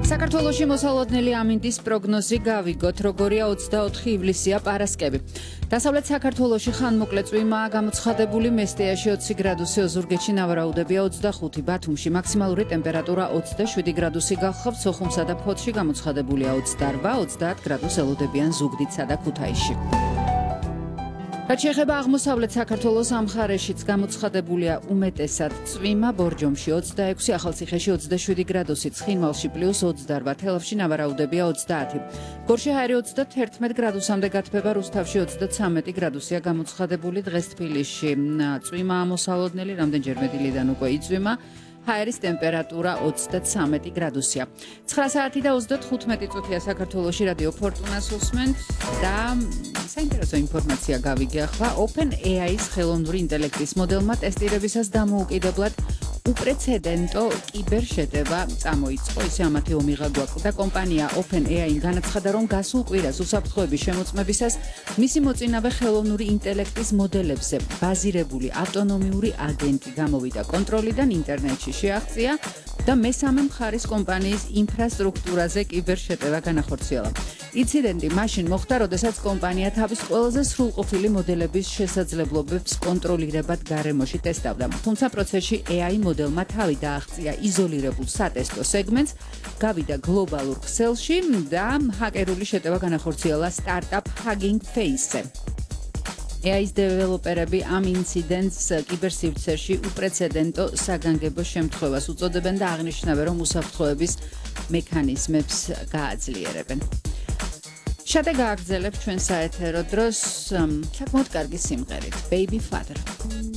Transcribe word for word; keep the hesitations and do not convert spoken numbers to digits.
საქართველოში მოსალოდნელი ამინდის პროგნოზი გავიგოთ, როგორია ოცდაოთხი ივლისია პარასკევი. დასავლეთ საქართველოში ხანმოკლე წვიმაა გამოცხადებული, მესტიაში ოცი გრადუსი, ოზურგეთში ნავარაუდებია ოცდახუთი, ბათუმში მაქსიმალური ტემპერატურა ოცდაშვიდი გრადუსი გახლავთ, სოხუმსა და ფოთში გამოცხადებულია ოცდარვა, ოცდაათ გრადუს ელოდებიან ზუგდიდსა და ქუთაისში. რაც შეეხება აღმოსავლეთ საქართველოს ამ მხარეშიც გამოცხადებულია უმეტესად წვიმა, ბორჯომში ოცდაექვსი, ახალციხეში ოცდაშვიდი გრადუსი, ცხინვალში პლუს ოცდარვა, თელავში ნავარაუდებია ოცდაათი. გორშაჰარი ოცდათერთმეტ გრადუსამდე გათბება, რუსთავში ოცდაცამეტი გრადუსია გამოცხადებული, დღეს თბილისში წვიმაა მოსალოდნელი, რამდენჯერმე დილიდან უკვე იწვიმა. ჰაერის ტემპერატურა ოცდაცამეტი გრადუსია. ცხრა საათი და ოცდათხუთმეტი წუთია საქართველოში, რადიო ფორტუნას უსმენთ და საინტერესო ინფორმაცია გავიგე ახლა. OpenAI-ის ხელოვნური ინტელექტის მოდელმა ტესტირებისას დამოუკიდებლად უპრეცედენტო კიბერშეტევა წამოიწყო, ისე ამათი ომიღა გვაკლდა. კომპანია OpenAI განაცხადა, რომ გასულ კვირას უსაფრთხოების შემოწმებისას მისი მოწინავე ხელოვნური ინტელექტის მოდელებზე ბაზირებული ავტონომიური აგენტი გამოვიდა კონტროლიდან, ინტერნეტში შეაღწია და მესამე მხარის კომპანიის ინფრასტრუქტურაზე კიბერშეტევა განახორციელა. ინციდენტი მაშინ მოხდა, როდესაც კომპანია თავის ყველაზე სრულყოფილი მოდელების შესაძლებლობებს კონტროლირებად გარემოში ტესტავდა. თუმცა პროცესში A I მოდელმა თავი დააღწია იზოლირებულ სატესტო სეგმენტს, გავიდა გლობალურ ქსელში და ჰაკერული შეტევა განახორციელა სტარტაპ Hugging Face-ზე. A I-ის დეველოპერები ამ ინციდენტს კიბერსივრცეში უპრეცედენტო საგანგებო შემთხვევას უწოდებენ და აღნიშნავენ, რომ უსაფრთხოების მექანიზმებს გააძლიერებენ. შატე გააგრძელებთ ჩვენ საეთერო დროს საკმაოდ კარგი სიმღერით Baby Father.